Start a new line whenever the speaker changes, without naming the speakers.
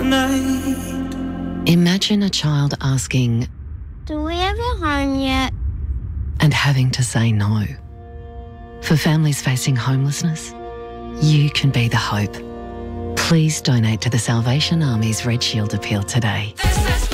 night.
Imagine a child asking,
"Do we have a home yet?"
and having to say no. For families facing homelessness, you can be the hope. Please donate to the Salvation Army's Red Shield appeal today.